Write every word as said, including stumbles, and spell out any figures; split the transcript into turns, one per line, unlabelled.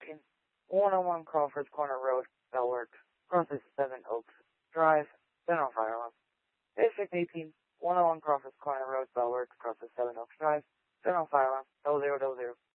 one oh one Crawford's Corner Road, Bellworks, crosses seven Oaks Drive, General Fire Alarm. District eighteen, one oh one Crawford's Corner Road, Bellworks, crosses seven Oaks Drive, General Fire Alarm, double zero double zero.